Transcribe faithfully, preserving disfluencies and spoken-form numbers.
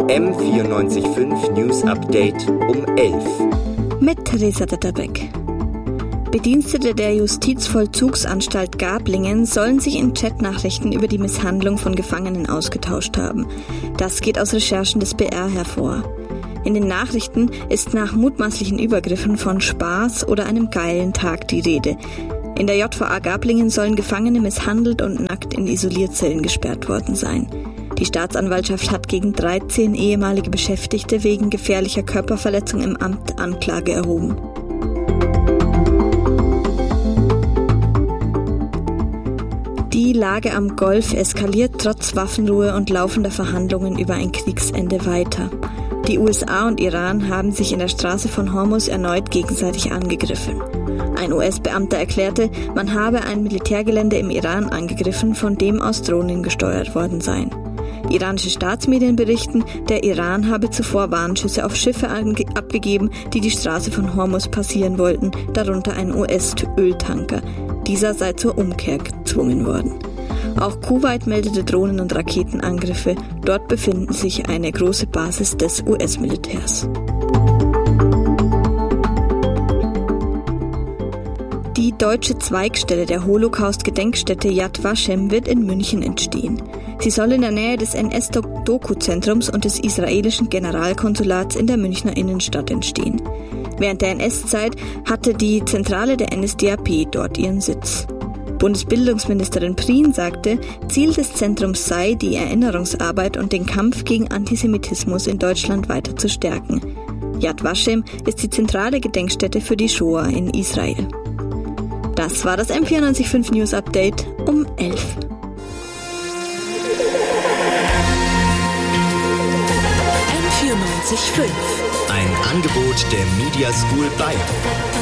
M vierundneunzig Komma fünf News Update um elf. Mit Theresa Detterbeck. Bedienstete der Justizvollzugsanstalt Gablingen sollen sich in Chatnachrichten über die Misshandlung von Gefangenen ausgetauscht haben. Das geht aus Recherchen des B R hervor. In den Nachrichten ist nach mutmaßlichen Übergriffen von Spaß oder einem geilen Tag die Rede. In der J V A Gablingen sollen Gefangene misshandelt und nackt in Isolierzellen gesperrt worden sein. Die Staatsanwaltschaft hat gegen dreizehn ehemalige Beschäftigte wegen gefährlicher Körperverletzung im Amt Anklage erhoben. Die Lage am Golf eskaliert trotz Waffenruhe und laufender Verhandlungen über ein Kriegsende weiter. Die U S A und Iran haben sich in der Straße von Hormuz erneut gegenseitig angegriffen. Ein U S-Beamter erklärte, man habe ein Militärgelände im Iran angegriffen, von dem aus Drohnen gesteuert worden seien. Iranische Staatsmedien berichten, der Iran habe zuvor Warnschüsse auf Schiffe ange- abgegeben, die die Straße von Hormuz passieren wollten, darunter ein U S-Öltanker. Dieser sei zur Umkehr gezwungen worden. Auch Kuwait meldete Drohnen- und Raketenangriffe. Dort befinden sich eine große Basis des U S-Militärs. Die deutsche Zweigstelle der Holocaust-Gedenkstätte Yad Vashem wird in München entstehen. Sie soll in der Nähe des N S-Doku-Zentrums und des israelischen Generalkonsulats in der Münchner Innenstadt entstehen. Während der N S-Zeit hatte die Zentrale der N S D A P dort ihren Sitz. Bundesbildungsministerin Prien sagte, Ziel des Zentrums sei, die Erinnerungsarbeit und den Kampf gegen Antisemitismus in Deutschland weiter zu stärken. Yad Vashem ist die zentrale Gedenkstätte für die Shoah in Israel. Das war das M vierundneunzig Komma fünf News Update um elf. M vierundneunzig Komma fünf. Ein Angebot der Media School Bayern.